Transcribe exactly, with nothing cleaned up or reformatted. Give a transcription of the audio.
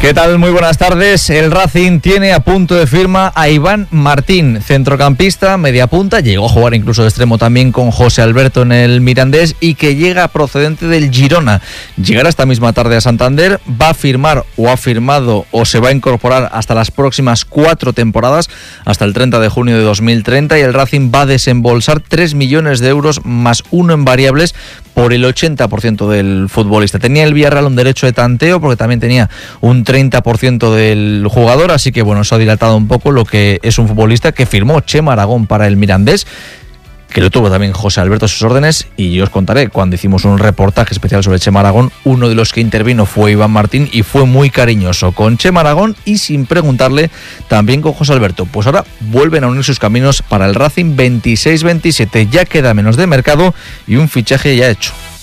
¿Qué tal? Muy buenas tardes. El Racing tiene a punto de firma a Iván Martín, centrocampista, media punta. Llegó a jugar incluso de extremo también con José Alberto en el Mirandés y que llega procedente del Girona. Llegará esta misma tarde a Santander, va a firmar o ha firmado o se va a incorporar hasta las próximas cuatro temporadas, hasta el treinta de junio de dos mil treinta, y el Racing va a desembolsar tres millones de euros más uno en variables por el ochenta por ciento del futbolista. Tenía el Villarreal un derecho de tanteo porque también tenía un treinta por ciento del jugador, así que bueno, se ha dilatado un poco lo que es un futbolista que firmó Chema Aragón para el Mirandés, que lo tuvo también José Alberto a sus órdenes, y yo os contaré, cuando hicimos un reportaje especial sobre Chema Aragón, uno de los que intervino fue Iván Martín y fue muy cariñoso con Chema Aragón y sin preguntarle también con José Alberto. Pues ahora vuelven a unir sus caminos para el Racing veintiséis veintisiete, ya queda menos de mercado y un fichaje ya hecho.